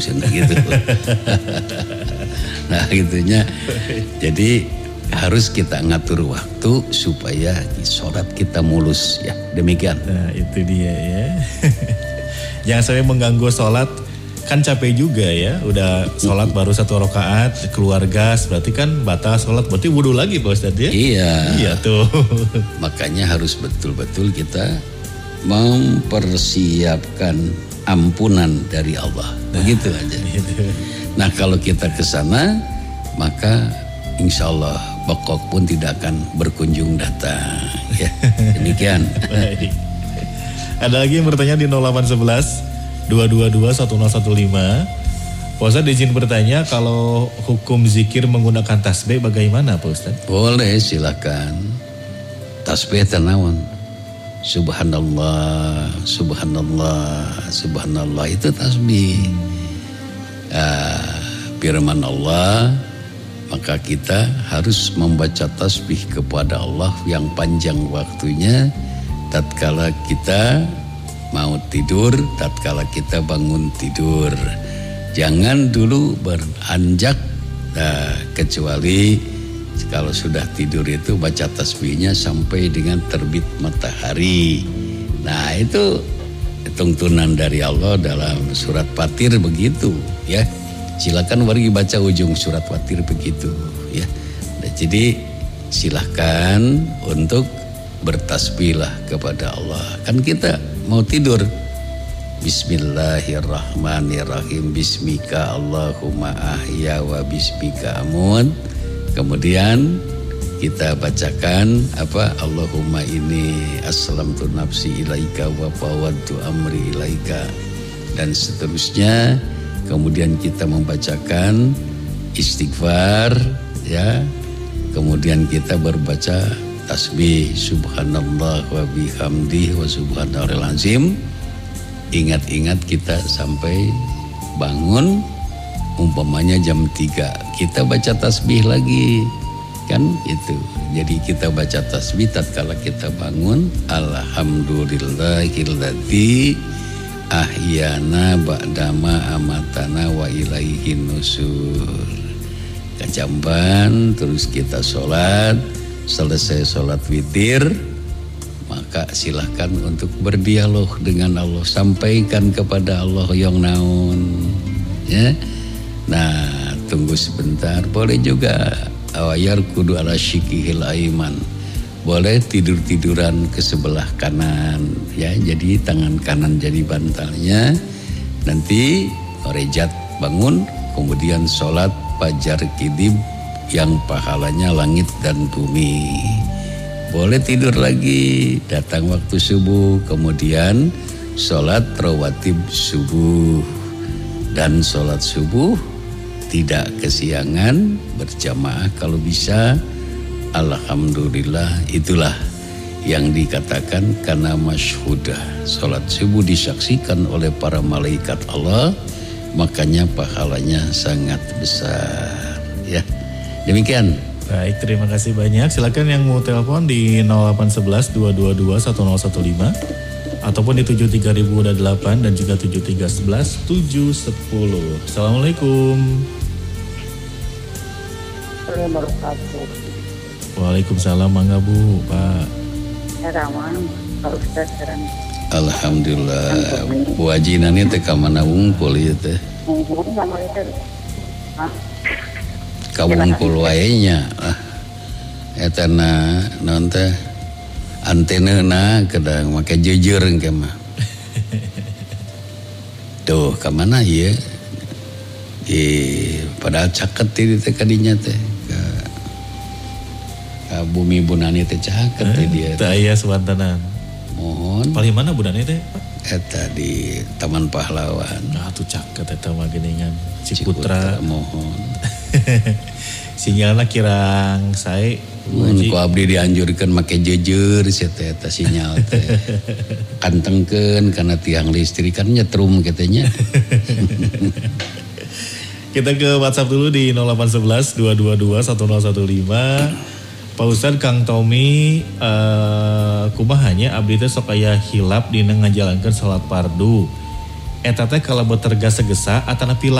gitu. Nah gitunya. Jadi harus kita ngatur waktu supaya sholat kita mulus ya. Demikian. Nah itu dia ya. Jangan sampai mengganggu sholat. Kan capek juga ya. Udah sholat baru 1 rakaat, keluarga berarti kan batal sholat. Berarti wudhu lagi Pak Ustadz ya. Iya tuh. Makanya harus betul-betul kita mempersiapkan ampunan dari Allah. Begitu aja. Nah kalau kita ke sana, maka insya Allah bokok pun tidak akan berkunjung datang. Ya, demikian. Baik. Ada lagi yang bertanya di 0811 222 1015. Pak Ustadz izin bertanya, kalau hukum zikir menggunakan tasbih bagaimana Pak Ustadz? Boleh, silakan. Tasbih tenawon. Subhanallah, subhanallah, subhanallah itu tasbih. Firman Allah, maka kita harus membaca tasbih kepada Allah yang panjang waktunya tatkala kita mau tidur, tatkala kita bangun tidur. Jangan dulu beranjak, kecuali kalau sudah tidur itu baca tasbihnya sampai dengan terbit matahari. Nah itu tuntunan dari Allah dalam surat Fatir begitu ya. Silakan mari baca ujung surat Fatir begitu ya. Nah, jadi silakan untuk bertasbihlah kepada Allah. Kan kita mau tidur. Bismillahirrahmanirrahim. Bismika Allahumma ahya wa bismika amut. Kemudian kita bacakan Allahumma ini aslamtu nafsi ilaika wa fawwadtu amri ilaika dan seterusnya. Kemudian kita membacakan istighfar ya. Kemudian kita berbaca tasbih subhanallah wa bihamdihi wa subhanallahil azim. Ingat-ingat kita sampai bangun. Umpamanya jam 3 kita baca tasbih lagi kan itu. Jadi kita baca tasbih tatkala kita bangun, alhamdulillahilladzi ahyana ba'dama amatana wa ilaihin nusur. Kejamban terus kita sholat, selesai sholat witir, maka silahkan untuk berdialog dengan Allah, sampaikan kepada Allah yang naun ya. Nah, tunggu sebentar. Boleh juga awayar kudu ala syikihil aiman. Boleh tidur-tiduran ke sebelah kanan ya. Jadi tangan kanan jadi bantalnya. Nanti rejat bangun, kemudian sholat fajar kidib yang pahalanya langit dan bumi. Boleh tidur lagi, datang waktu subuh, kemudian sholat rawatib subuh. Dan sholat subuh tidak kesiangan, berjamaah kalau bisa. Alhamdulillah, itulah yang dikatakan karena masyhudah. Sholat subuh disaksikan oleh para malaikat Allah, makanya pahalanya sangat besar ya. Demikian. Baik, terima kasih banyak. Silakan yang mau telepon di 0811 222 1015 ataupun di 73008 dan juga 7311 710. Assalamualaikum. Waalaikumsalam, mangga Bu, Pak. Pak Ustadz sekarang. Alhamdulillah. Wajinannya teh ka mana wungkul ieu teh? Ka wungkul wae nya. Eta naon teh? Antena kadang make jujur engke mah. Tuh ka mana ieu? Padahal caket teh kadinya teh. Bumi Bunani teh caket teh dia. Teu aya sewantanan. Mohon. Paling mana Bunani teh? Eta di Taman Pahlawan. Nah tuh caket eta mah geuningan Ciputra. Mohon. Sinyalna kirang sae. Ku abdi dianjurkeun make jujur eta sinyal teh. Kantengkeun kana tiang listrik kan nyetrum katanya. Kita ke WhatsApp dulu di 0811 222 1015. Pak Ustadz, Kang Tommy kumahanya abdi teh sok aya hilap dina ngajalankeun salat fardu. eta teh kalau tergesa-gesa atau